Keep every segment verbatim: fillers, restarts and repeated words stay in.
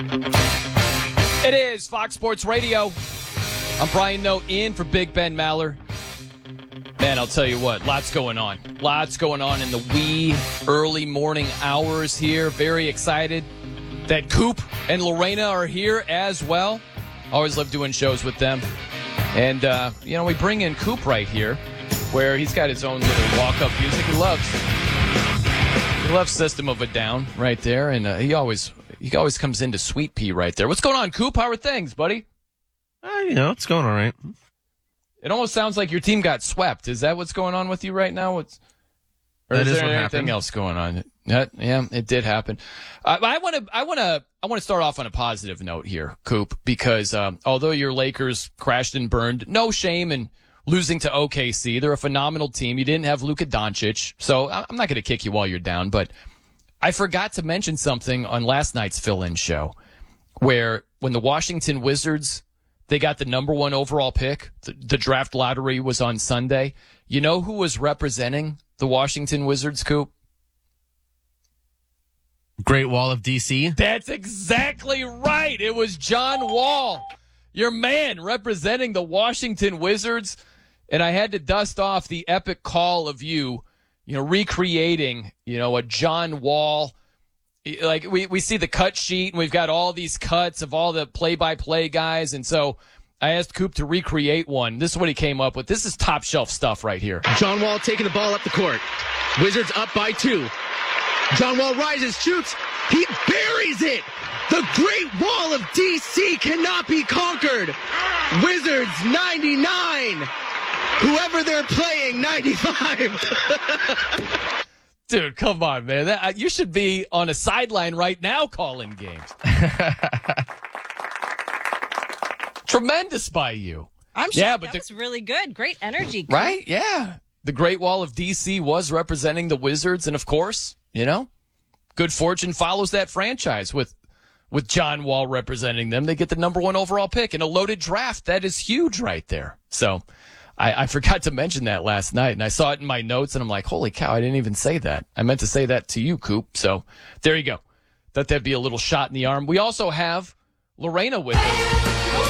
It is Fox Sports Radio. I'm Brian Noe in for Big Ben Maller. Man, I'll tell you what, lots going on. Lots going on in the wee early morning hours here. Very excited that Coop and Lorena are here as well. Always love doing shows with them. And, uh, you know, we bring in Coop right here, where he's got his own little walk-up music. He loves, he loves System of a Down right there. And uh, he always he always comes into Sweet Pea right there. What's going on, Coop? How are things, buddy? Uh, you know, it's going all right. It almost sounds like your team got swept. Is that what's going on with you right now? What's, or that is, is there what anything happened. else going on? Yeah, yeah, it did happen. Uh, I want to, I want to, I want to start off on a positive note here, Coop, because um, although your Lakers crashed and burned, no shame in losing to O K C. They're a phenomenal team. You didn't have Luka Doncic, so I'm not going to kick you while you're down. But I forgot to mention something on last night's fill-in show, where when the Washington Wizards, they got the number one overall pick. The, the draft lottery was on Sunday. You know who was representing the Washington Wizards, Coop? Great Wall of D C. That's exactly right. It was John Wall, your man, representing the Washington Wizards. And I had to dust off the epic call of you, you know, recreating, you know, a John Wall. Like, we, we see the cut sheet, and we've got all these cuts of all the play-by-play guys. And so I asked Coop to recreate one. This is what he came up with. This is top-shelf stuff right here. John Wall taking the ball up the court. Wizards up by two. John Wall rises, shoots. He buries it. The Great Wall of D C cannot be conquered. Wizards ninety-nine. Whoever they're playing, ninety-five. Dude, come on, man. That, you should be on a sideline right now calling games. Tremendous by you. I'm sure yeah, that but the, was really good. Great energy. Right? Yeah. The Great Wall of D C was representing the Wizards, and of course, you know, good fortune follows that franchise with with John Wall representing them. They get the number one overall pick in a loaded draft. That is huge right there. So I, I forgot to mention that last night, and I saw it in my notes, and I'm like, holy cow, I didn't even say that. I meant to say that to you, Coop. So there you go. Thought that'd be a little shot in the arm. We also have Lorena with us.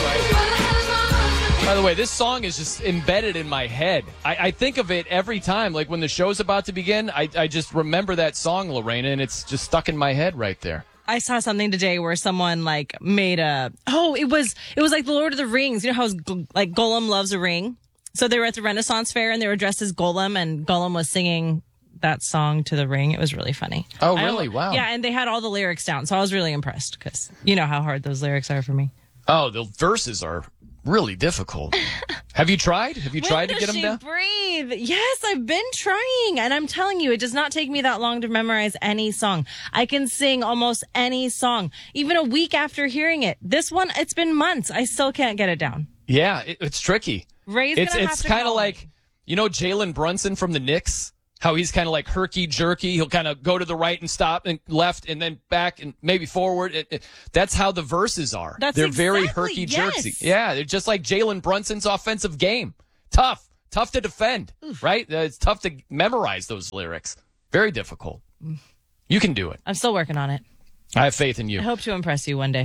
By the way, this song is just embedded in my head. I, I think of it every time. Like when the show's about to begin, I, I just remember that song, Lorena, and it's just stuck in my head right there. I saw something today where someone like made a, oh, it was, it was like the Lord of the Rings. You know how Go- like Gollum loves a ring? So they were at the Renaissance Fair and they were dressed as Gollum, and Gollum was singing that song to the ring. It was really funny. Oh, really? Wow. Yeah, and they had all the lyrics down. So I was really impressed because you know how hard those lyrics are for me. Oh, the verses are really difficult. Have you tried? Have you tried to get them down? Breathe. Yes, I've been trying. And I'm telling you, it does not take me that long to memorize any song. I can sing almost any song, even a week after hearing it. This one, it's been months. I still can't get it down. Yeah, it, it's tricky. Ray's it's gonna have it's to kind of call like, you know, Jalen Brunson from the Knicks? How he's kind of like herky-jerky. He'll kind of go to the right and stop and left and then back and maybe forward. It, it, that's how the verses are. That's they're exactly, very herky-jerky. yes. Yeah, they're just like Jalen Brunson's offensive game. Tough. Tough to defend, Oof. right? Uh, it's tough to memorize those lyrics. Very difficult. You can do it. I'm still working on it. I have faith in you. I hope to impress you one day.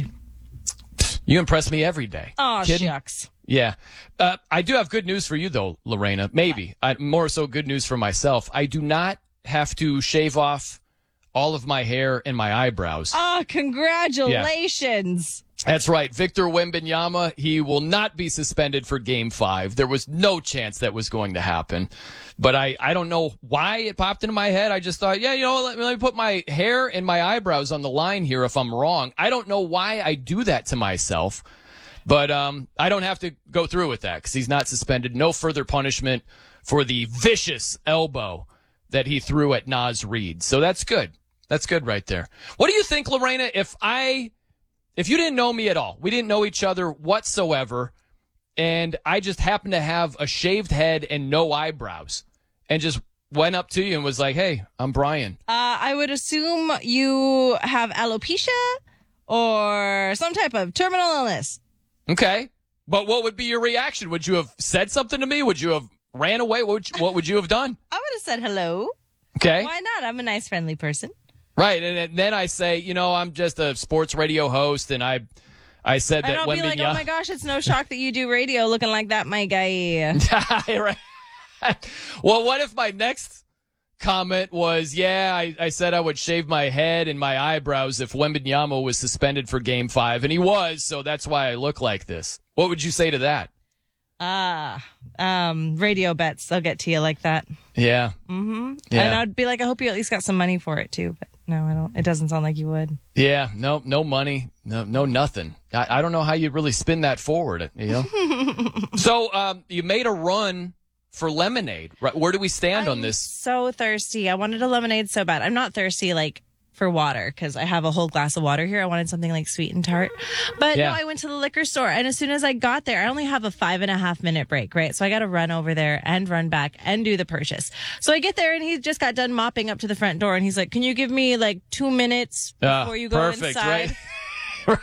You impress me every day. Oh, Kidding? shucks. Yeah. Uh, I do have good news for you, though, Lorena. Maybe. I, more so good news for myself. I do not have to shave off all of my hair and my eyebrows. Oh, congratulations. Yeah. That's right. Victor Wembanyama, he will not be suspended for game five. There was no chance that was going to happen. But I, I don't know why it popped into my head. I just thought, yeah, you know, let, let me put my hair and my eyebrows on the line here if I'm wrong. I don't know why I do that to myself. But um, I don't have to go through with that because he's not suspended. No further punishment for the vicious elbow that he threw at Naz Reid. So that's good. That's good right there. What do you think, Lorena, if I, if you didn't know me at all, we didn't know each other whatsoever, and I just happened to have a shaved head and no eyebrows, and just went up to you and was like, hey, I'm Brian. Uh, I would assume you have alopecia or some type of terminal illness. Okay. But what would be your reaction? Would you have said something to me? Would you have ran away? What would you, what would you have done? I would have said hello. Okay. Why not? I'm a nice, friendly person. Right, and, and then I say, you know, I'm just a sports radio host, and I, I said that And I'll be like, Wembanyama. oh my gosh, it's no shock that you do radio looking like that, my guy. Right. Well, what if my next comment was, yeah, I, I said I would shave my head and my eyebrows if Wembanyama was suspended for Game Five, and he was, so that's why I look like this. What would you say to that? Ah, um, radio bets. They'll get to you like that. Yeah. Mm-hmm. Yeah. And I'd be like, I hope you at least got some money for it too. But no, I don't. It doesn't sound like you would. Yeah. No. No money. No. No. Nothing. I, I don't know how you really spin that forward. You know. So um, you made a run for lemonade. Right? Where do we stand I'm on this? So thirsty. I wanted a lemonade so bad. I'm not thirsty like for water because I have a whole glass of water here. I wanted something like sweet and tart. But Yeah. no, I went to the liquor store, and as soon as I got there, I only have a five and a half minute break, right? So I got to run over there and run back and do the purchase. So I get there, and he just got done mopping up to the front door, and he's like, "Can you give me like two minutes Ah, before you go perfect, inside?" right?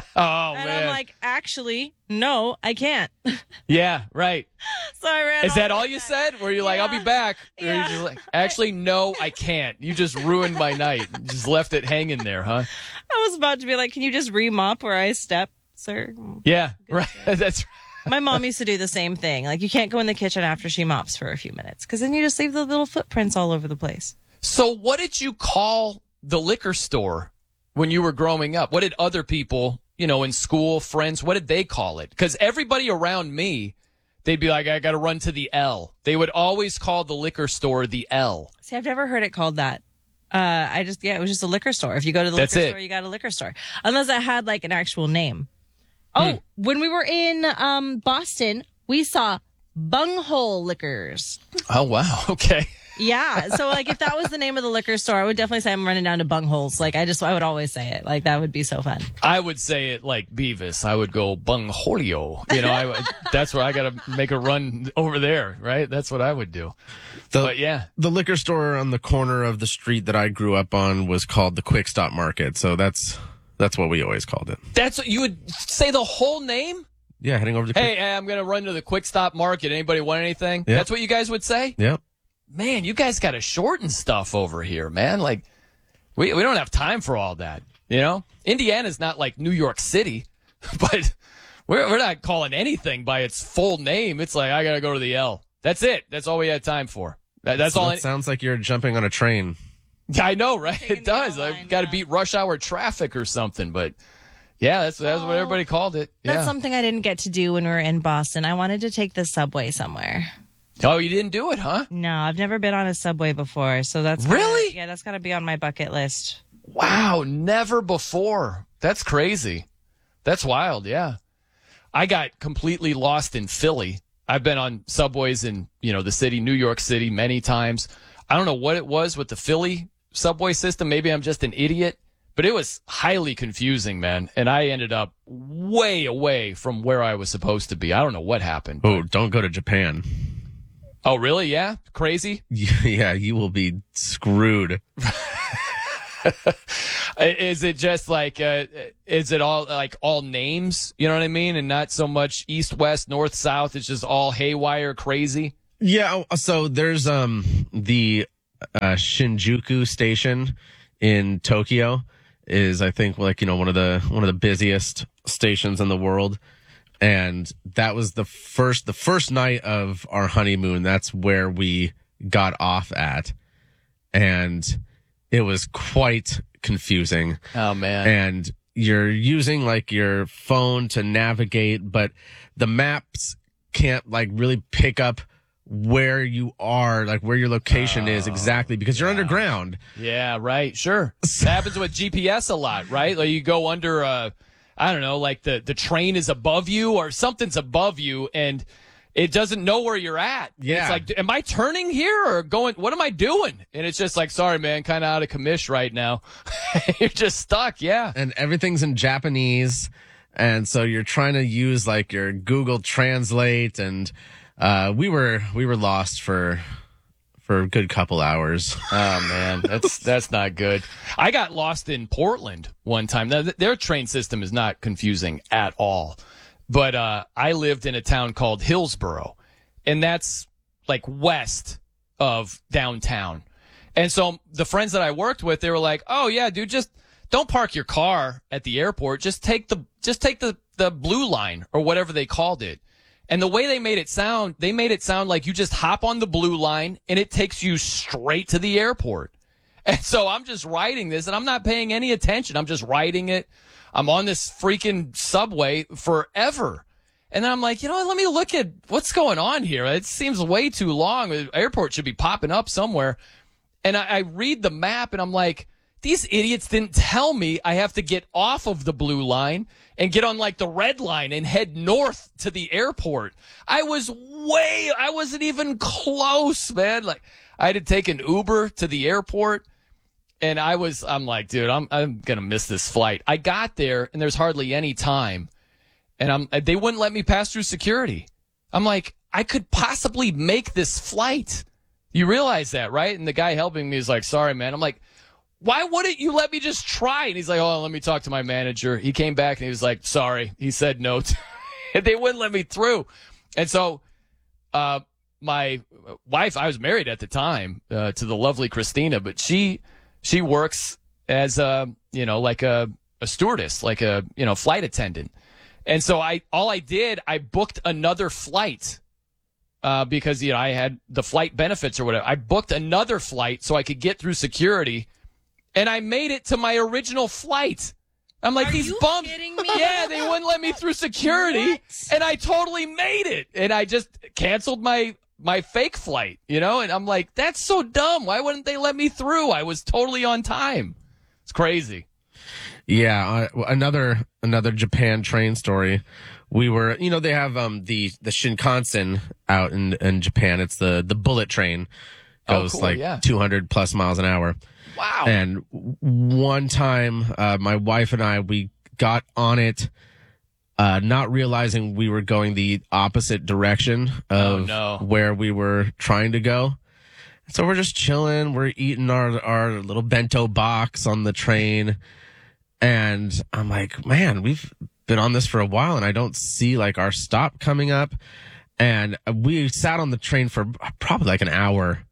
Oh And man. I'm like, "Actually, no, I can't." yeah. Right. So I ran. Is that the all way you back. said? Were you like, I'll be Yeah. back? Or you Yeah. just like, actually, no, I can't. You just ruined my night. You just left it hanging there, huh? I was about to be like, "Can you just remop where I step, sir?" Yeah, right. That's My mom used to do the same thing. Like, you can't go in the kitchen after she mops for a few minutes because then you just leave the little footprints all over the place. So what did you call the liquor store when you were growing up? What did other people, you know, in school, friends, what did they call it? Because everybody around me, they'd be like, I got to run to the L. They would always call the liquor store the L. See, I've never heard it called that. Uh, I just, yeah, it was just a liquor store. If you go to the That's liquor it. store, you got a liquor store. Unless it had like an actual name. Oh, Hmm. when we were in um, Boston, we saw Bunghole Liquors. Oh, wow. Okay. Yeah. So, like, if that was the name of the liquor store, I would definitely say I'm running down to Bungholes. Like, I just, I would always say it. Like, that would be so fun. I would say it like Beavis. I would go Bungholio. You know, I, would- that's where I got to make a run over there, right? That's what I would do. The, But yeah. the liquor store on the corner of the street that I grew up on was called the Quick Stop Market. So that's that's what we always called it. That's what you would say the whole name? Yeah, heading over to Hey, I'm going to run to the Quick Stop Market. Anybody want anything? Yeah. That's what you guys would say? Yep. Man, you guys got to shorten stuff over here, man. Like, we we don't have time for all that, you know? Indiana's not like New York City, but we're, we're not calling anything by its full name. It's like, I got to go to the L. That's it. That's all we had time for. That, that's So all. that I, sounds like you're jumping on a train. I know, right? Taking It the does. L I've line, got to yeah. beat rush hour traffic or something, but yeah, that's, that's what Oh, everybody called it. That's Yeah. something I didn't get to do when we were in Boston. I wanted to take the subway somewhere. Oh, you didn't do it, huh? No, I've never been on a subway before, so that's gotta- Really? yeah, that's got to be on my bucket list. Wow, never before. That's crazy. That's wild, yeah. I got completely lost in Philly. I've been on subways in, you know, the city, New York City, many times. I don't know what it was with the Philly subway system. Maybe I'm just an idiot, but it was highly confusing, man. And I ended up way away from where I was supposed to be. I don't know what happened. Oh, don't go to Japan. Oh, really? Yeah? Crazy? Yeah, you will be screwed. Is it just like, uh, is it all like all names? You know what I mean? And not so much east, west, north, south. It's just all haywire crazy. Yeah, so there's um the uh, Shinjuku station in Tokyo is I think like you know one of the one of the busiest stations in the world, and that was the first the first night of our honeymoon. That's where we got off at, and it was quite confusing. Oh, man. And you're using like your phone to navigate, but the maps can't like really pick up where you are, like where your location is exactly because you're underground. Yeah, right. Sure. It happens with G P S a lot, right? Like you go under, uh, I don't know, like the, the train is above you or something's above you and it doesn't know where you're at. Yeah. It's like, am I turning here or going, what am I doing? And it's just like, sorry, man, kind of out of commish right now. You're just stuck. Yeah. And everything's in Japanese. And so you're trying to use like your Google Translate and, uh, we were, we were lost for, for a good couple hours. Oh man, that's that's not good. I got lost in Portland one time. Now, th- their train system is not confusing at all. But uh, I lived in a town called Hillsboro, and that's like west of downtown. And so the friends that I worked with, they were like, "Oh yeah, dude, just don't park your car at the airport. Just take the just take the the blue line or whatever they called it." And the way they made it sound, they made it sound like you just hop on the blue line and it takes you straight to the airport. And so I'm just writing this and I'm not paying any attention. I'm just writing it. I'm on this freaking subway forever. And then I'm like, you know what, let me look at what's going on here. It seems way too long. The airport should be popping up somewhere. And I, I read the map and I'm like, these idiots didn't tell me I have to get off of the blue line and get on like the red line and head north to the airport. I was way, I wasn't even close, man. Like I had to take an Uber to the airport and I was, I'm like, dude, I'm, I'm going to miss this flight. I got there and there's hardly any time and I'm, they wouldn't let me pass through security. I'm like, I could possibly make this flight. You realize that, right? And the guy helping me is like, sorry, man. I'm like, why wouldn't you let me just try? And he's like, oh, let me talk to my manager. He came back and he was like, sorry. He said no. And they wouldn't let me through. And so uh, my wife, I was married at the time uh, to the lovely Christina, but she she works as a, you know, like a, a stewardess, like a, you know, flight attendant. And so I all I did, I booked another flight uh, because, you know, I had the flight benefits or whatever. I booked another flight so I could get through security. And I made it to my original flight. I'm like, Are these you bums. kidding me? Yeah, they wouldn't let me through security. What? And I totally made it. And I just canceled my, my fake flight, you know? And I'm like, that's so dumb. Why wouldn't they let me through? I was totally on time. It's crazy. Yeah, uh, another another Japan train story. We were, you know, they have um the the Shinkansen out in in Japan. It's the the bullet train. Goes Oh, cool, like yeah. two hundred plus miles an hour. Wow. And one time, uh, my wife and I, we got on it, uh, not realizing we were going the opposite direction of Oh, no. where we were trying to go. So we're just chilling. We're eating our, our little bento box on the train. And I'm like, man, we've been on this for a while and I don't see like our stop coming up. And we sat on the train for probably like an hour.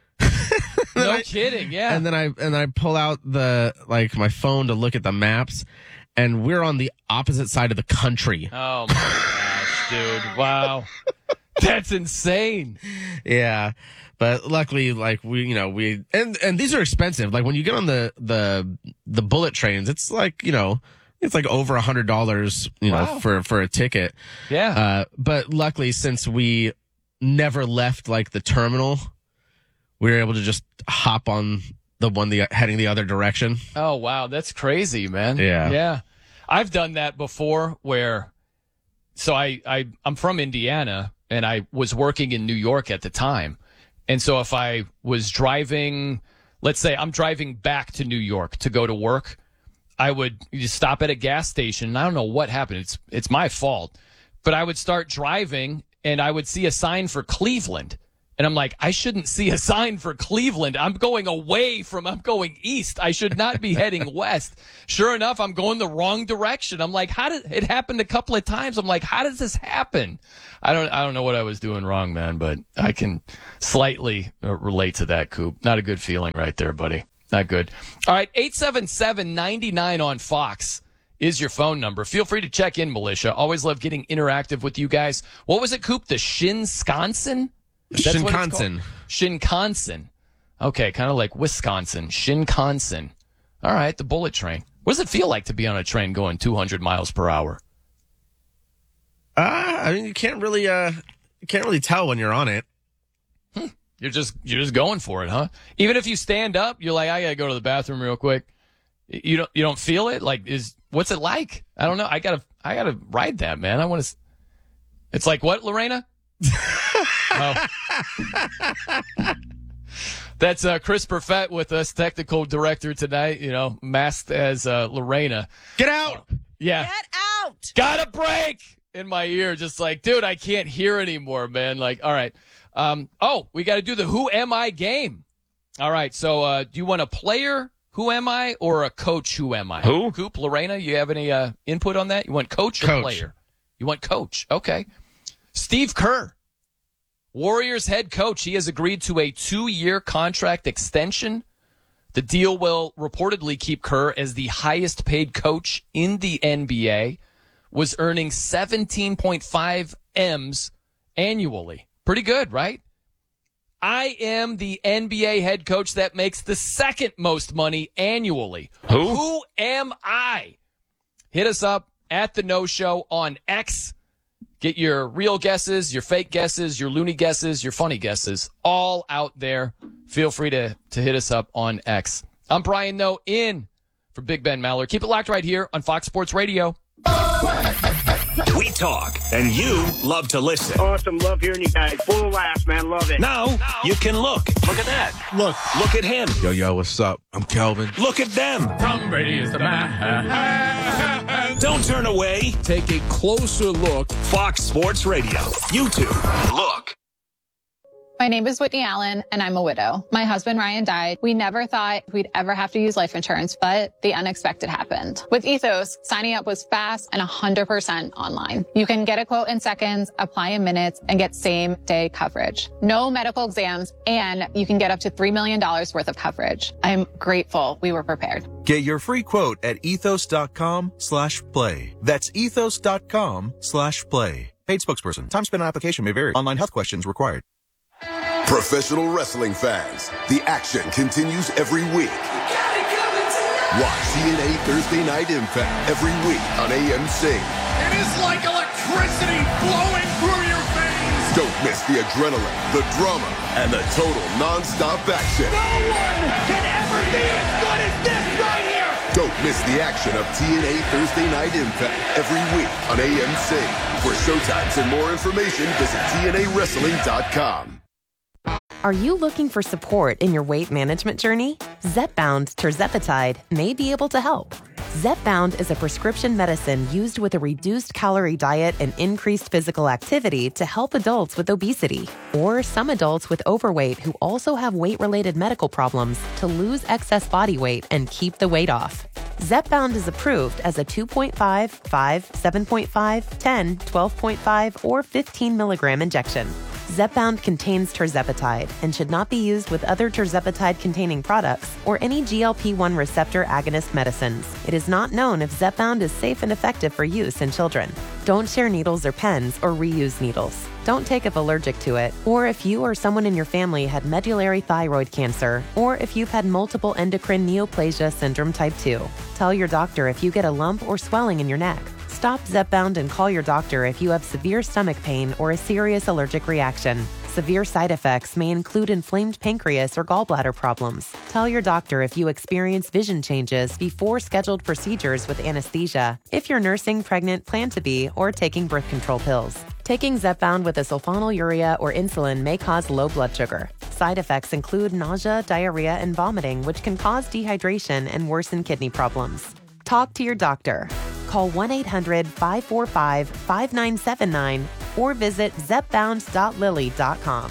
No I- kidding. Yeah. And then I and I pull out the like my phone to look at the maps, and we're on the opposite side of the country. Oh my gosh, dude. Wow. That's insane. Yeah, but luckily, like we, you know, we and and these are expensive. Like when you get on the the the bullet trains, it's like you know, it's like over a hundred dollars, you know, Wow. for for a ticket. Yeah. Uh, but luckily, since we never left like the terminal, we were able to just hop on the one the heading the other direction. Oh, wow. That's crazy, man. Yeah. Yeah. I've done that before where, so I, I, I'm from Indiana and I was working in New York at the time. And so if I was driving, let's say I'm driving back to New York to go to work, I would just stop at a gas station. And I don't know what happened. It's, it's my fault, but I would start driving and I would see a sign for Cleveland. And I'm like, I shouldn't see a sign for Cleveland. I'm going away from, I'm going east. I should not be heading west. Sure enough, I'm going the wrong direction. I'm like, how did it happened a couple of times? I'm like, how does this happen? I don't, I don't know what I was doing wrong, man, but I can slightly uh, relate to that, Coop. Not a good feeling right there, buddy. Not good. All right. eight seven seven, nine nine on Fox is your phone number. Feel free to check in, Militia. Always love getting interactive with you guys. What was it, Coop? The Shinkansen? That's what it's called? Shinkansen. Shinkansen. Okay, kind of like Wisconsin. Shinkansen. All right, the bullet train. What does it feel like to be on a train going two hundred miles per hour? Uh, I mean, you can't really, uh, you can't really tell when you're on it. You're just you're just going for it, huh? Even if you stand up, you're like, I gotta go to the bathroom real quick. You don't you don't feel it? Like, is what's it like? I don't know. I gotta I gotta ride that, man. I want to. It's like what, Lorena? Oh. That's uh, Chris Perfett with us, technical director tonight, you know, masked as uh, Lorena. Get out! Yeah. Get out! Got a break in my ear. Just like, dude, I can't hear anymore, man. Like, all right. Um, oh, we got to do the Who Am I game. All right. So uh, do you want a player, Who Am I, or a coach, Who Am I? Who? Coop, Lorena, you have any uh, input on that? You want coach or Coach. player? You want coach. Okay. Steve Kerr Warriors head coach, he has agreed to a two-year contract extension. The deal will reportedly keep Kerr as the highest-paid coach in the N B A, was earning seventeen point five M's annually. Pretty good, right? I am the N B A head coach that makes the second most money annually. Who? Who am I? Hit us up at the No Show on X. Get your real guesses, your fake guesses, your loony guesses, your funny guesses, all out there. Feel free to, to hit us up on X. I'm Brian Noe in for Big Ben Maller. Keep it locked right here on Fox Sports Radio. We talk, and you love to listen. Awesome. Love hearing you guys. Full of laughs, man. Love it. Now, you can look. Look at that. Look. Look at him. Yo, yo, what's up? I'm Kelvin. Look at them. Tom Brady is the man. Don't turn away. Take a closer look. Fox Sports Radio. YouTube. Look. My name is Whitney Allen, and I'm a widow. My husband, Ryan, died. We never thought we'd ever have to use life insurance, but the unexpected happened. With Ethos, signing up was fast and one hundred percent online. You can get a quote in seconds, apply in minutes, and get same-day coverage. No medical exams, and you can get up to three million dollars worth of coverage. I'm grateful we were prepared. Get your free quote at ethos.com slash play. That's ethos.com slash play. Paid spokesperson. Time spent on application may vary. Online health questions required. Professional wrestling fans, the action continues every week. Watch T N A Thursday Night Impact every week on A M C. It is like electricity flowing through your veins. Don't miss the adrenaline, the drama, and the total non-stop action. No one can ever be as good as this right here. Don't miss the action of T N A Thursday Night Impact every week on A M C. For showtimes and more information, visit T N A wrestling dot com. Are you looking for support in your weight management journey? Zepbound tirzepatide may be able to help. Zepbound is a prescription medicine used with a reduced calorie diet and increased physical activity to help adults with obesity or some adults with overweight who also have weight-related medical problems to lose excess body weight and keep the weight off. Zepbound is approved as a two point five, five, seven point five, ten, twelve point five, or fifteen milligram injection. Zepbound contains tirzepatide and should not be used with other tirzepatide-containing products or any G L P one receptor agonist medicines. It is not known if Zepbound is safe and effective for use in children. Don't share needles or pens or reuse needles. Don't take if allergic to it, or if you or someone in your family had medullary thyroid cancer, or if you've had multiple endocrine neoplasia syndrome type two. Tell your doctor if you get a lump or swelling in your neck. Stop Zepbound and call your doctor if you have severe stomach pain or a serious allergic reaction. Severe side effects may include inflamed pancreas or gallbladder problems. Tell your doctor if you experience vision changes before scheduled procedures with anesthesia, if you're nursing, pregnant, plan to be, or taking birth control pills. Taking Zepbound with a sulfonylurea or insulin may cause low blood sugar. Side effects include nausea, diarrhea, and vomiting, which can cause dehydration and worsen kidney problems. Talk to your doctor. Call one eight hundred, five four five, five nine seven nine or visit zepbound dot lilly dot com.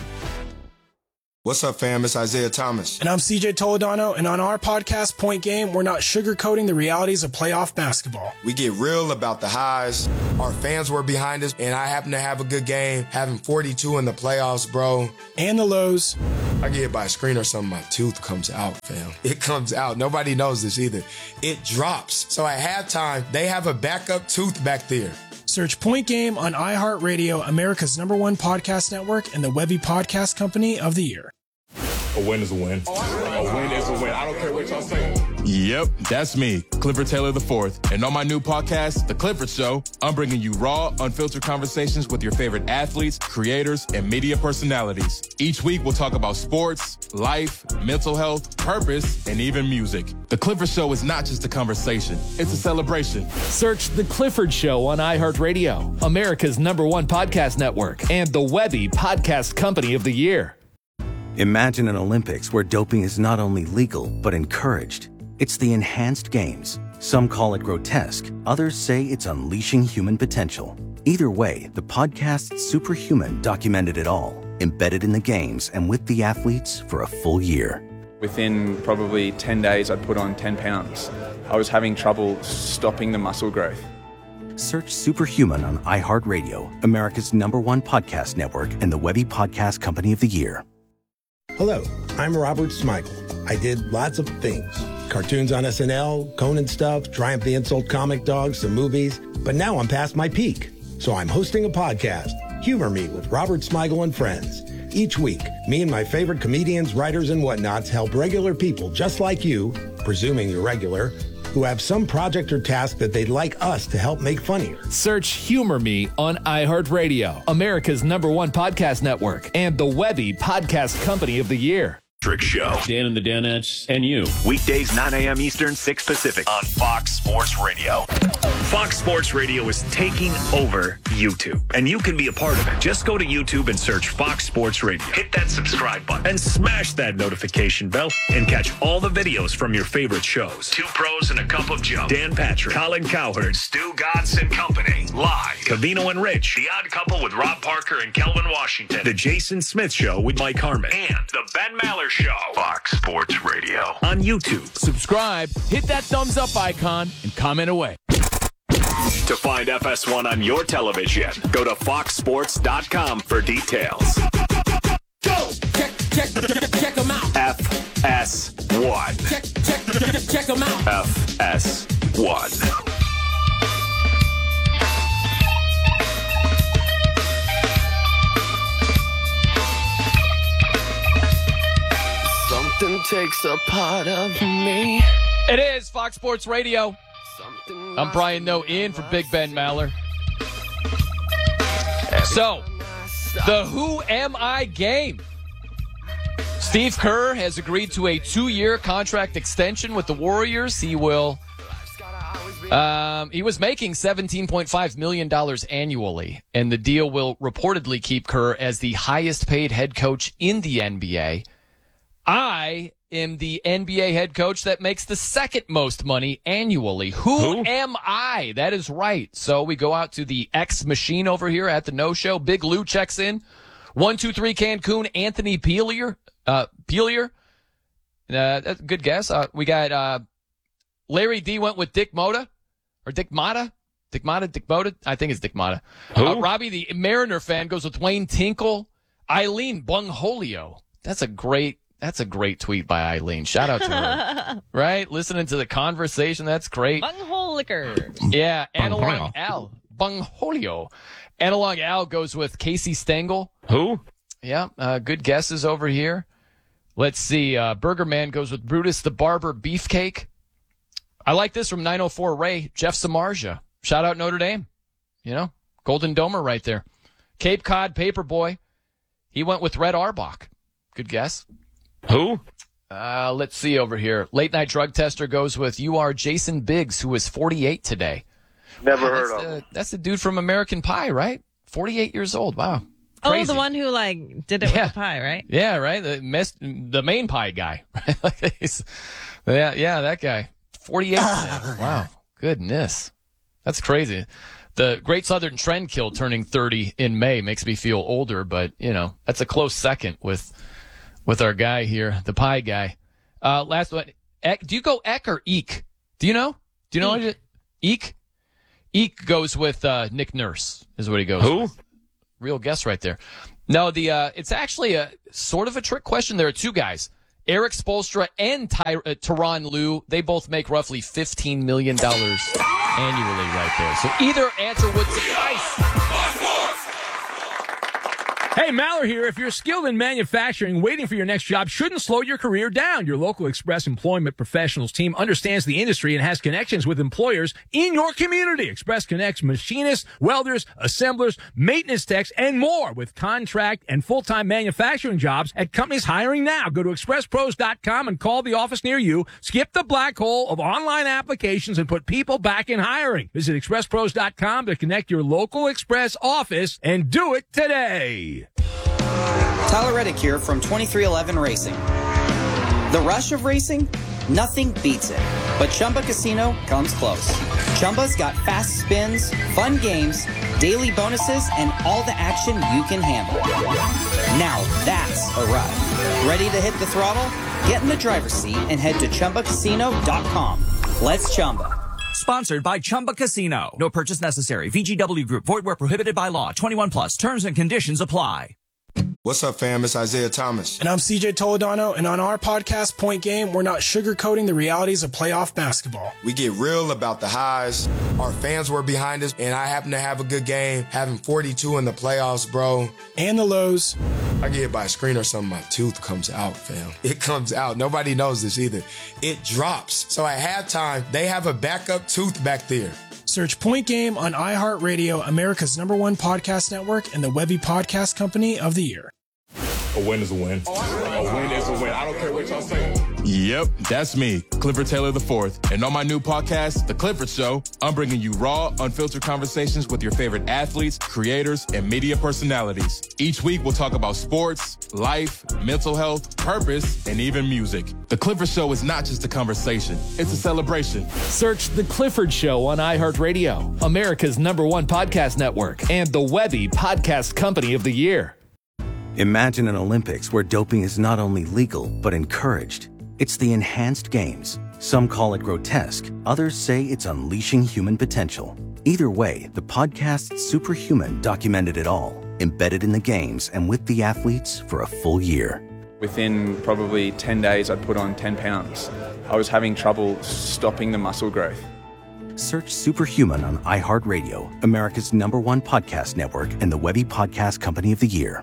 What's up, fam? It's Isaiah Thomas. And I'm C J Toledano, and on our podcast, Point Game, we're not sugarcoating the realities of playoff basketball. We get real about the highs. Our fans were behind us, and I happen to have a good game, having forty-two in the playoffs, bro. And the lows. I get hit by a screen or something, my tooth comes out, fam. It comes out. Nobody knows this either. It drops. So at halftime, they have a backup tooth back there. Search Point Game on iHeartRadio, America's number one podcast network, and the Webby Podcast Company of the Year. A win is a win. A win is a win. I don't care what y'all say. Yep, that's me, Clifford Taylor the fourth. And on my new podcast, The Clifford Show, I'm bringing you raw, unfiltered conversations with your favorite athletes, creators, and media personalities. Each week, we'll talk about sports, life, mental health, purpose, and even music. The Clifford Show is not just a conversation. It's a celebration. Search The Clifford Show on iHeartRadio, America's number one podcast network, and the Webby Podcast Company of the Year. Imagine an Olympics where doping is not only legal, but encouraged. It's the Enhanced Games. Some call it grotesque. Others say it's unleashing human potential. Either way, the podcast Superhuman documented it all, embedded in the games and with the athletes for a full year. Within probably ten days, I'd put on ten pounds. I was having trouble stopping the muscle growth. Search Superhuman on iHeartRadio, America's number one podcast network and the Webby Podcast Company of the Year. Hello, I'm Robert Smigel. I did lots of things. Cartoons on S N L, Conan stuff, Triumph the Insult comic dogs, some movies. But now I'm past my peak. So I'm hosting a podcast, Humor Me with Robert Smigel and Friends. Each week, me and my favorite comedians, writers, and whatnots help regular people just like you, presuming you're regular, who have some project or task that they'd like us to help make funnier. Search Humor Me on iHeartRadio, America's number one podcast network, and the Webby Podcast Company of the Year. Trick Show. Dan and the Danettes and you. Weekdays, nine a.m. Eastern, six Pacific on Fox Sports Radio. Fox Sports Radio is taking over YouTube, and you can be a part of it. Just go to YouTube and search Fox Sports Radio. Hit that subscribe button and smash that notification bell and catch all the videos from your favorite shows. Two Pros and a Cup of Joe. Dan Patrick, Colin Cowherd, Stu Gatz and Company. Live. Cavino and Rich. The Odd Couple with Rob Parker and Kelvin Washington. The Jason Smith Show with Mike Harmon. And the Ben Maller Show. Fox Sports Radio on YouTube. Subscribe, hit that thumbs up icon, and comment away. To find F S one on your television, go to fox sports dot com for details. Go! Check, check, check, check them out. F S one. Check, check, check, check them out. F S one. Something takes a part of me. It is Fox Sports Radio. I'm Brian Noe in for Big Ben Maller. So, the Who Am I game. Steve Kerr has agreed to a two-year contract extension with the Warriors. He will. Um, he was making seventeen point five million dollars annually, and the deal will reportedly keep Kerr as the highest-paid head coach in the N B A. I am the N B A head coach that makes the second most money annually. Who, Who am I? That is right. So we go out to the X machine over here at the No Show. Big Lou checks in. One, two, three, Cancun. Anthony Peelier. Uh, Peelier. Uh, that's a good guess. Uh, we got uh, Larry D went with Dick Motta. Or Dick Motta. Dick Motta, Dick Motta. I think it's Dick Motta. Uh, Robbie, the Mariner fan, goes with Wayne Tinkle. Eileen Bungholio. That's a great That's a great tweet by Eileen. Shout out to her. Right? Listening to the conversation. That's great. Bungholiker. Yeah. Analog Al. Bungholio. Analog Al goes with Casey Stengel. Who? Yeah. Uh, good guesses over here. Let's see. Uh, Burger Man goes with Brutus the Barber Beefcake. I like this from nine oh four Ray. Jeff Samardzija. Shout out Notre Dame. You know, Golden Domer right there. Cape Cod Paperboy. He went with Red Auerbach. Good guess. Who? Uh, let's see over here. Late Night Drug Tester goes with you are Jason Biggs, who is forty-eight today. Never wow, heard of him. The, that's the dude from American Pie, right? forty-eight years old. Wow. Crazy. Oh, the one who like did it yeah. with the pie, right? Yeah, right. The mess, the main pie guy. Right? yeah, yeah, that guy. forty-eight. Wow. Goodness. That's crazy. The Great Southern Trendkill turning thirty in May makes me feel older, but you know, that's a close second with with our guy here, the pie guy. Uh, last one. Eck, do you go Eck or Eek? Do you know? Do you know Eek? What it, Eek? Eek goes with uh, Nick Nurse, is what he goes Who? with. Real guess right there. No, the uh, it's actually a sort of a trick question. There are two guys, Eric Spoelstra and Ty- uh, Tyronn Lue. They both make roughly fifteen million dollars annually right there. So either answer would suffice. Hey, Maller here. If you're skilled in manufacturing, waiting for your next job shouldn't slow your career down. Your local Express Employment Professionals team understands the industry and has connections with employers in your community. Express connects machinists, welders, assemblers, maintenance techs, and more with contract and full-time manufacturing jobs at companies hiring now. Go to express pros dot com and call the office near you. Skip the black hole of online applications and put people back in hiring. Visit express pros dot com to connect your local Express office and do it today. Tyler Reddick here from twenty-three eleven Racing. The rush of racing? Nothing beats it. But Chumba Casino comes close. Chumba's got fast spins, fun games, daily bonuses, and all the action you can handle. Now that's a ride. Ready to hit the throttle? Get in the driver's seat and head to chumba casino dot com. Let's Chumba. Sponsored by Chumba Casino. No purchase necessary. V G W Group. Void where prohibited by law. twenty-one plus. Terms and conditions apply. What's up, fam? It's Isaiah Thomas. And I'm C J Toledano, and on our podcast, Point Game, we're not sugarcoating the realities of playoff basketball. We get real about the highs. Our fans were behind us, and I happen to have a good game, having forty-two in the playoffs, bro. And the lows. I get hit by a screen or something, my tooth comes out, fam. It comes out. Nobody knows this either. It drops. So at halftime, they have a backup tooth back there. Search Point Game on iHeartRadio, America's number one podcast network, and the Webby Podcast Company of the Year. A win is a win. A win is a win. I don't care what y'all say. Yep, that's me, Clifford Taylor the fourth. And on my new podcast, The Clifford Show, I'm bringing you raw, unfiltered conversations with your favorite athletes, creators, and media personalities. Each week, we'll talk about sports, life, mental health, purpose, and even music. The Clifford Show is not just a conversation. It's a celebration. Search The Clifford Show on iHeartRadio, America's number one podcast network, and the Webby Podcast Company of the Year. Imagine an Olympics where doping is not only legal, but encouraged. It's the enhanced games. Some call it grotesque. Others say it's unleashing human potential. Either way, the podcast Superhuman documented it all, embedded in the games and with the athletes for a full year. Within probably ten days, I'd put on ten pounds. I was having trouble stopping the muscle growth. Search Superhuman on iHeartRadio, America's number one podcast network, and the Webby Podcast Company of the Year.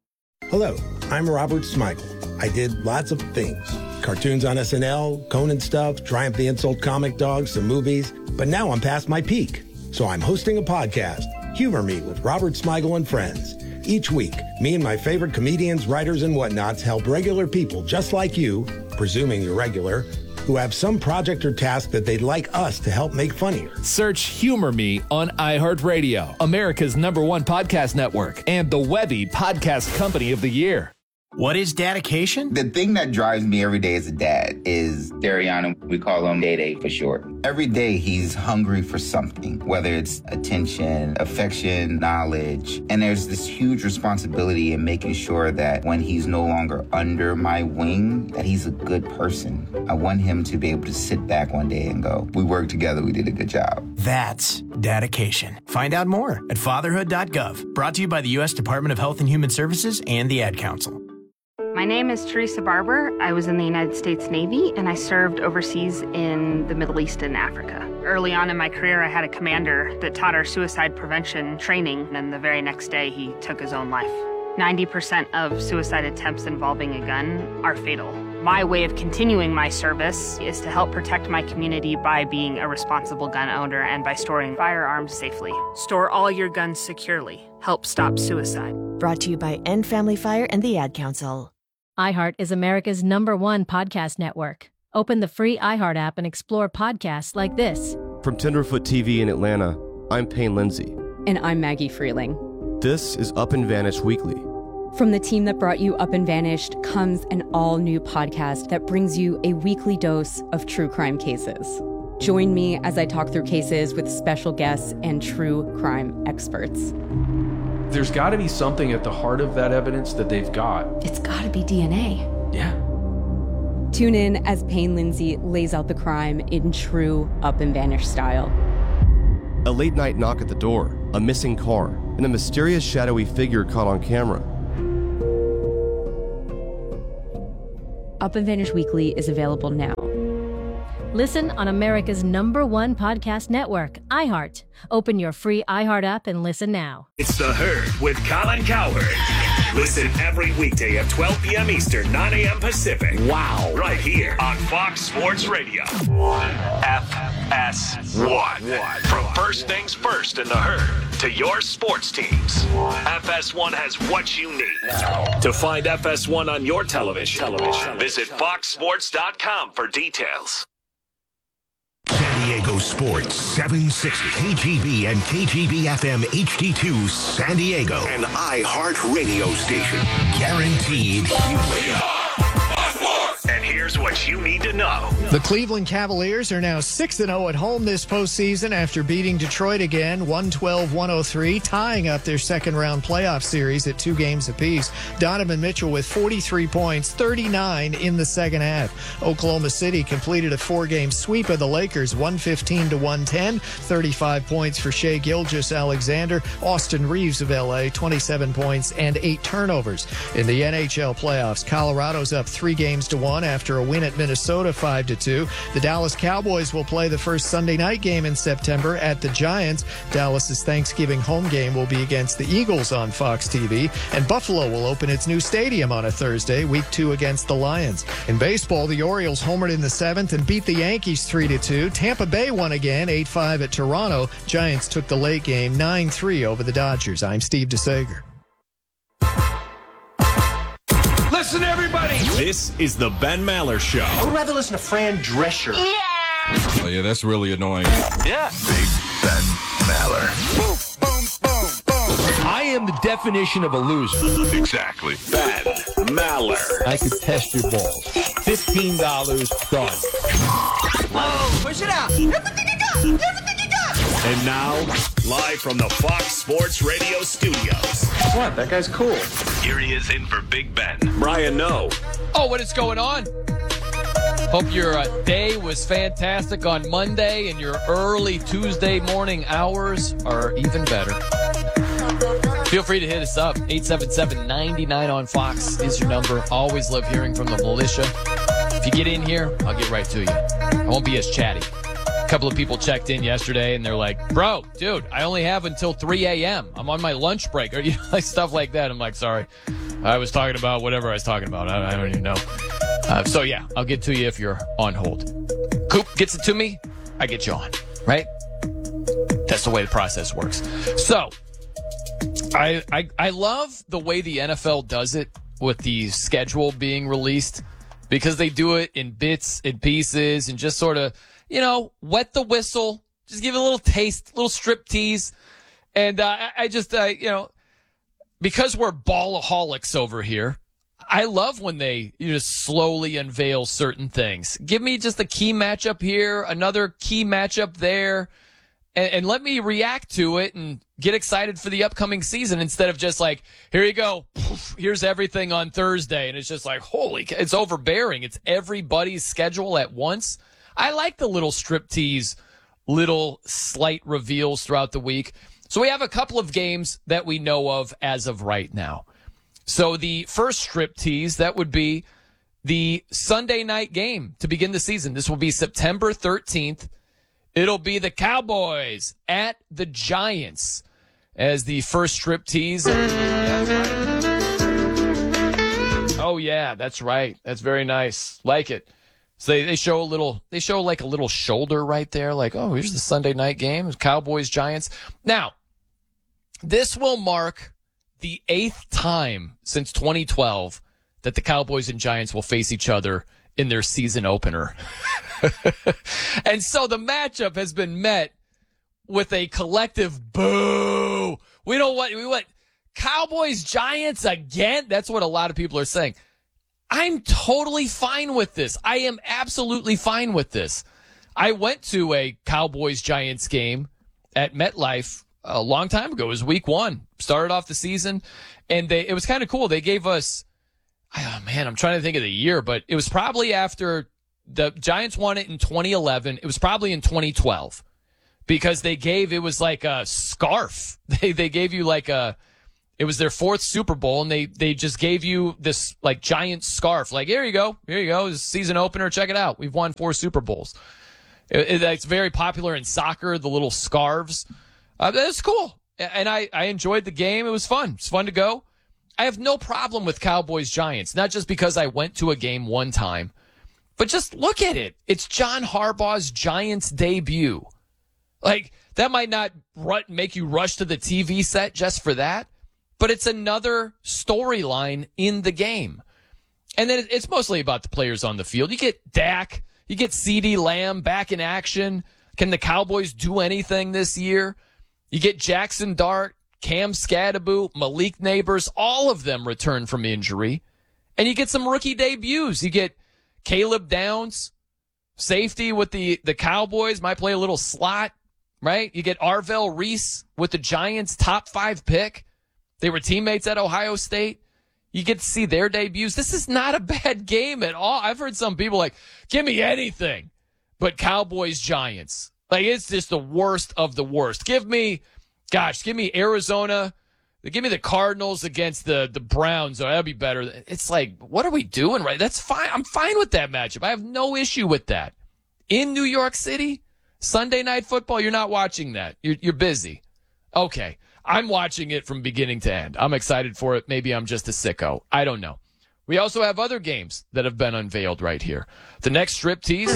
Hello, I'm Robert Smigel. I did lots of things. Cartoons on S N L, Conan stuff, Triumph the Insult Comic Dog, some movies. But now I'm past my peak. So I'm hosting a podcast, Humor Me with Robert Smigel and Friends. Each week, me and my favorite comedians, writers, and whatnots help regular people just like you, presuming you're regular, who have some project or task that they'd like us to help make funnier. Search Humor Me on iHeartRadio, America's number one podcast network, and the Webby Podcast Company of the Year. What is dedication? The thing that drives me every day as a dad is Dariana. We call him Day Day for short. Every day he's hungry for something, whether it's attention, affection, knowledge. And there's this huge responsibility in making sure that when he's no longer under my wing, that he's a good person. I want him to be able to sit back one day and go, we worked together, we did a good job. That's dedication. Find out more at fatherhood dot gov. Brought to you by the U S Department of Health and Human Services and the Ad Council. My name is Teresa Barber. I was in the United States Navy, and I served overseas in the Middle East and Africa. Early on in my career, I had a commander that taught our suicide prevention training, and the very next day, he took his own life. ninety percent of suicide attempts involving a gun are fatal. My way of continuing my service is to help protect my community by being a responsible gun owner and by storing firearms safely. Store all your guns securely. Help stop suicide. Brought to you by End Family Fire and the Ad Council. iHeart is America's number one podcast network. Open the free iHeart app and explore podcasts like this. From Tenderfoot T V in Atlanta, I'm Payne Lindsay. And I'm Maggie Freeling. This is Up and Vanished Weekly. From the team that brought you Up and Vanished comes an all-new podcast that brings you a weekly dose of true crime cases. Join me as I talk through cases with special guests and true crime experts. There's got to be something at the heart of that evidence that they've got. It's got to be D N A. Yeah. Tune in as Payne Lindsay lays out the crime in true Up and Vanished style. A late night knock at the door, a missing car, and a mysterious shadowy figure caught on camera. Up and Vanished Weekly is available now. Listen on America's number one podcast network, iHeart. Open your free iHeart app and listen now. It's The Herd with Colin Cowherd. Listen every weekday at twelve p.m. Eastern, nine a.m. Pacific. Wow. Right here on Fox Sports Radio. F S one. From first things first in The Herd to your sports teams, F S one has what you need. To find F S one on your television, television. visit fox sports dot com for details. San Diego Sports seven sixty, K G B and K G B F M H D two San Diego, an iHeart radio station. Guaranteed. And here Here's what you need to know. The Cleveland Cavaliers are now six and oh at home this postseason after beating Detroit again, one twelve to one oh three, tying up their second-round playoff series at two games apiece. Donovan Mitchell with forty-three points, thirty-nine in the second half. Oklahoma City completed a four-game sweep of the Lakers, one fifteen to one ten, thirty-five points for Shai Gilgeous-Alexander. Austin Reeves of L A, twenty-seven points and eight turnovers. In the N H L playoffs, Colorado's up three games to one after a win at Minnesota five to two. The Dallas Cowboys will play the first Sunday night game in September at the Giants. Dallas's Thanksgiving home game will be against the Eagles on Fox T V, and Buffalo will open its new stadium on a Thursday, week two against the Lions. In baseball, the Orioles homered in the seventh and beat the Yankees three to two. Tampa Bay won again, eight five at Toronto. Giants took the late game nine three over the Dodgers. I'm Steve DeSager. Listen, everybody. This is the Ben Maller Show. I would rather listen to Fran Drescher. Yeah. Oh, yeah, that's really annoying. Yeah. Big Ben Maller. Boom, boom, boom, boom. I am the definition of a loser. Exactly. Ben Maller. I could test your balls. fifteen dollars, done. Whoa, push it out. Everything you got. Everything you got. And now, live from the Fox Sports Radio studios. What? That guy's cool. Here he is in for Big Ben. Brian Noe. Oh, what is going on? Hope your uh, day was fantastic on Monday and your early Tuesday morning hours are even better. Feel free to hit us up. eight seven seven, nine nine on Fox is your number. Always love hearing from the militia. If you get in here, I'll get right to you. I won't be as chatty. A couple of people checked in yesterday and they're like, bro, dude, I only have until three a.m. I'm on my lunch break, or you know, like stuff like that. I'm like, sorry, I was talking about whatever I was talking about. I, I don't even know. Uh, so yeah, I'll get to you if you're on hold. Coop gets it to me, I get you on, right? That's the way the process works. So I, I I love the way the N F L does it with the schedule being released, because they do it in bits and pieces and just sort of, you know, wet the whistle, just give it a little taste, little strip tease. And uh, I, I just, uh, you know, because we're ballaholics over here, I love when they you just slowly unveil certain things. Give me just a key matchup here, another key matchup there, and, and let me react to it and get excited for the upcoming season instead of just like, here you go, poof, here's everything on Thursday. And it's just like, holy, it's overbearing. It's everybody's schedule at once. I like the little strip tease, little slight reveals throughout the week. So we have a couple of games that we know of as of right now. So the first strip tease, that would be the Sunday night game to begin the season. This will be September thirteenth. It'll be the Cowboys at the Giants as the first strip tease. Oh, yeah, that's right. That's very nice. Like it. So they, they show a little, they show like a little shoulder right there. Like, oh, here's the Sunday night game. Cowboys, Giants. Now, this will mark the eighth time since twenty twelve that the Cowboys and Giants will face each other in their season opener. And so the matchup has been met with a collective boo. We don't want, we want Cowboys, Giants again. That's what a lot of people are saying. I'm totally fine with this. I am absolutely fine with this. I went to a Cowboys Giants game at MetLife a long time ago. It was week one. Started off the season, and they it was kind of cool. They gave us, oh man, I'm trying to think of the year, but it was probably after the Giants won it in twenty eleven. It was probably in twenty twelve because they gave, it was like a scarf. They they gave you like a, it was their fourth Super Bowl, and they, they just gave you this like giant scarf. Like, here you go. Here you go. This season opener. Check it out. We've won four Super Bowls. It, it, it's very popular in soccer, the little scarves. Uh, that's cool. And I, I enjoyed the game. It was fun. It's fun to go. I have no problem with Cowboys Giants, not just because I went to a game one time, but just look at it. It's John Harbaugh's Giants debut. Like, that might not ru- make you rush to the T V set just for that, but it's another storyline in the game. And then it's mostly about the players on the field. You get Dak, you get CeeDee Lamb back in action. Can the Cowboys do anything this year? You get Jackson Dart, Cam Scadaboo, Malik Neighbors, all of them return from injury. And you get some rookie debuts. You get Caleb Downs, safety with the, the Cowboys, might play a little slot, right? You get Arvell Reese with the Giants, top five pick. They were teammates at Ohio State. You get to see their debuts. This is not a bad game at all. I've heard some people like, give me anything but Cowboys Giants. Like, it's just the worst of the worst. Give me, gosh, give me Arizona. Give me the Cardinals against the, the Browns. Oh, that'd be better. It's like, what are we doing, right? That's fine. I'm fine with that matchup. I have no issue with that. In New York City, Sunday Night Football, you're not watching that. You're, you're busy. Okay. I'm watching it from beginning to end. I'm excited for it. Maybe I'm just a sicko. I don't know. We also have other games that have been unveiled right here. The next strip tease.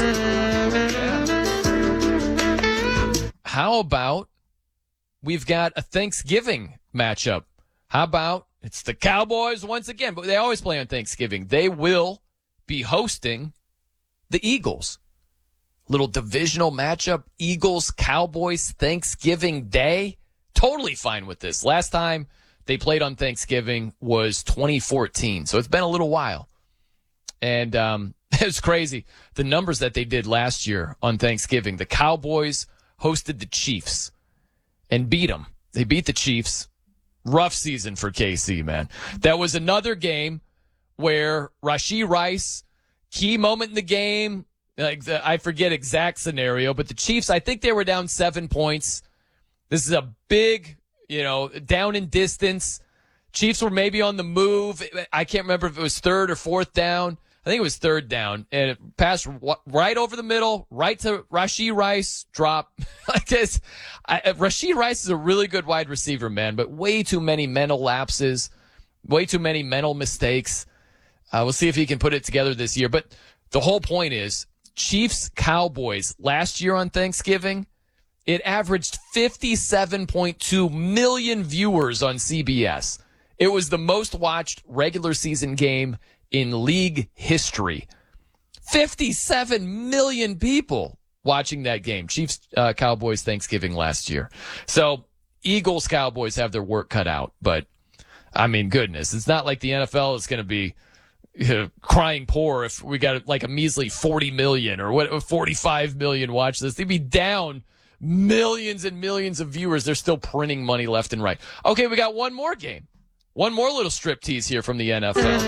How about we've got a Thanksgiving matchup? How about it's the Cowboys once again, but they always play on Thanksgiving. They will be hosting the Eagles. Little divisional matchup, Eagles, Cowboys, Thanksgiving Day. Totally fine with this. Last time they played on Thanksgiving was twenty fourteen, so it's been a little while. And um, it's crazy, the numbers that they did last year on Thanksgiving. The Cowboys hosted the Chiefs and beat them. They beat the Chiefs. Rough season for K C, man. That was another game where Rashee Rice, key moment in the game, like the, I forget exact scenario, but the Chiefs, I think they were down seven points. This is a big, you know, down in distance. Chiefs were maybe on the move. I can't remember if it was third or fourth down. I think it was third down. And it passed right over the middle, right to Rashee Rice, drop. Like this. I, Rashee Rice is a really good wide receiver, man, but way too many mental lapses, way too many mental mistakes. Uh, we'll see if he can put it together this year. But the whole point is, Chiefs Cowboys last year on Thanksgiving, it averaged fifty-seven point two million viewers on C B S. It was the most watched regular season game in league history. fifty-seven million people watching that game. Chiefs uh, Cowboys Thanksgiving last year. So Eagles Cowboys have their work cut out. But, I mean, goodness, it's not like the N F L is going to be you know, crying poor if we got like a measly forty million or what, forty-five million watch this. They'd be down millions and millions of viewers. They're still printing money left and right. Okay, we got one more game. One more little strip tease here from the N F L.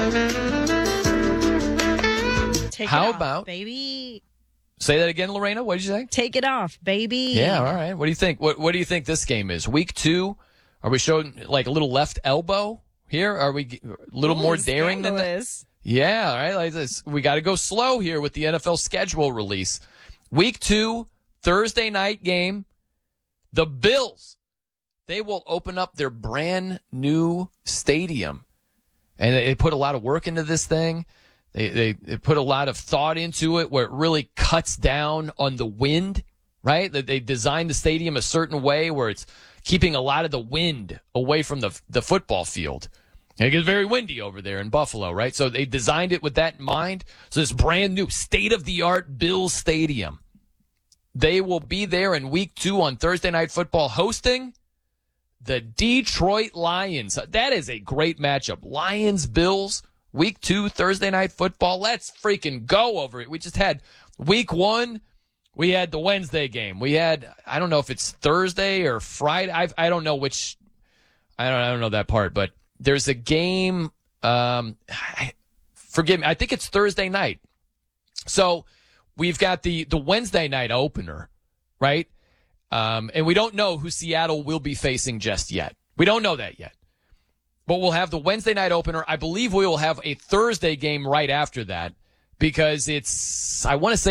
Take How it off, about baby? Say that again, Lorena. What did you say? Take it off, baby. Yeah, all right. What do you think? What What do you think this game is? Week two? Are we showing like a little left elbow here? Are we a little Ooh, more daring than scandalous. that? Yeah, all right. Like this. We got to go slow here with the N F L schedule release. Week two, Thursday night game. The Bills. They will open up their brand new stadium. And they put a lot of work into this thing. They, they they put a lot of thought into it where it really cuts down on the wind, right? That they designed the stadium a certain way where it's keeping a lot of the wind away from the the football field. And it gets very windy over there in Buffalo, right? So they designed it with that in mind. So this brand new state-of-the-art Bills Stadium. They will be there in week two on Thursday Night Football hosting the Detroit Lions. That is a great matchup. Lions-Bills, week two, Thursday Night Football. Let's freaking go over it. We just had week one. We had the Wednesday game. We had, I don't know if it's Thursday or Friday. I I don't know which, I don't, I don't know that part, but there's a game, um, I, forgive me, I think it's Thursday night. So we've got the, the Wednesday night opener, right? Um, and we don't know who Seattle will be facing just yet. We don't know that yet. But we'll have the Wednesday night opener. I believe we will have a Thursday game right after that because it's, I want to say,